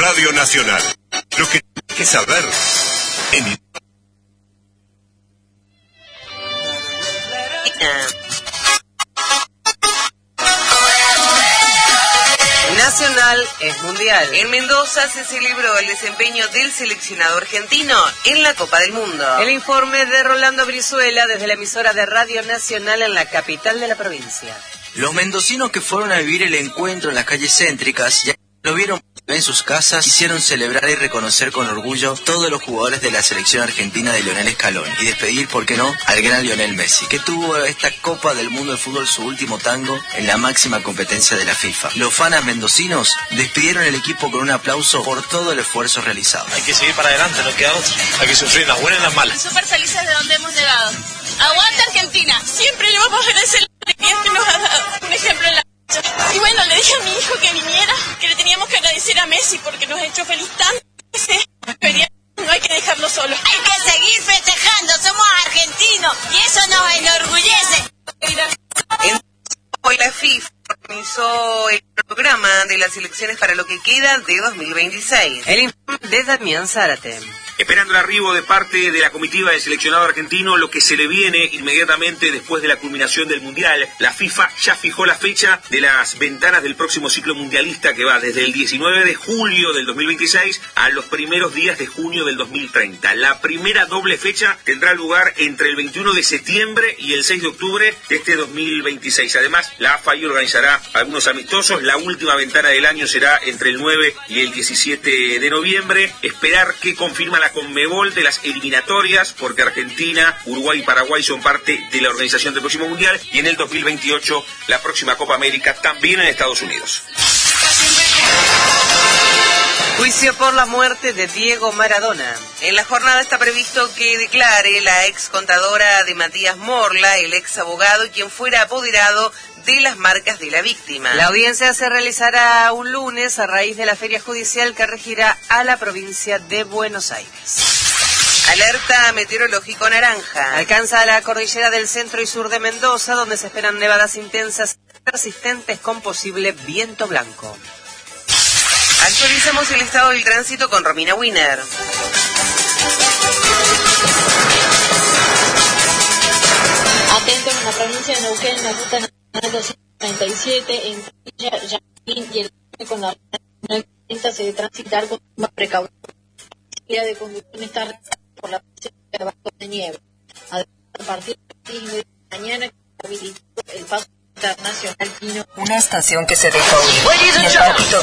Radio Nacional. Lo que tienes que saber en Nacional es mundial. En Mendoza se celebró el desempeño del seleccionado argentino en la Copa del Mundo. El informe de Rolando Brizuela desde la emisora de Radio Nacional en la capital de la provincia. Los mendocinos que fueron a vivir el encuentro en las calles céntricas ya lo vieron en sus casas, quisieron celebrar y reconocer con orgullo todos los jugadores de la selección argentina de Lionel Scaloni y despedir, ¿por qué no?, al gran Lionel Messi, que tuvo esta Copa del Mundo de Fútbol su último tango en la máxima competencia de la FIFA. Los fanas mendocinos despidieron el equipo con un aplauso por todo el esfuerzo realizado. Hay que seguir para adelante, no queda otra. Hay que sufrir las buenas y las malas. Súper felices de donde hemos llegado. ¡Aguanta Argentina! Siempre le vamos a agradecer la alegría que nos ha dado. Un ejemplo en la... Y bueno, le dije a mi hijo que viniera, que le teníamos que agradecer a Messi porque nos ha hecho feliz tanto. No hay que dejarlo solo. Hay que seguir festejando, somos argentinos y eso nos enorgullece. Hoy la FIFA organizó el programa de las elecciones para lo que queda de 2026. El informe de Damián Zárate. Esperando el arribo de parte de la comitiva del seleccionado argentino, lo que se le viene inmediatamente después de la culminación del Mundial, la FIFA ya fijó la fecha de las ventanas del próximo ciclo mundialista que va desde el 19 de julio del 2026 a los primeros días de junio del 2030. La primera doble fecha tendrá lugar entre el 21 de septiembre y el 6 de octubre de este 2026. Además, la AFA organizará algunos amistosos. La última ventana del año será entre el 9 y el 17 de noviembre. Esperar que confirma la Conmebol de las eliminatorias, porque Argentina, Uruguay y Paraguay son parte de la organización del próximo Mundial, y en el 2028 la próxima Copa América también en Estados Unidos. Juicio por la muerte de Diego Maradona. En la jornada está previsto que declare la ex contadora de Matías Morla, el ex abogado y quien fuera apoderado de las marcas de la víctima. La audiencia se realizará un lunes a raíz de la feria judicial que regirá a la provincia de Buenos Aires. Alerta meteorológico naranja. Alcanza la cordillera del centro y sur de Mendoza, donde se esperan nevadas intensas y persistentes con posible viento blanco. Actualizamos el estado del tránsito con Romina Wiener. Atentos en la provincia de Neuquén, en la ruta nacional 237, en Villa Yaquín y el con la ruta 90 se debe transitar con más precaución. La vía de conducción está realizada por la presencia de bancos de nieve. Además, a partir de las 10 de la mañana, habilitó el paso internacional Pino. Una estación que se dejó ir y el tráfico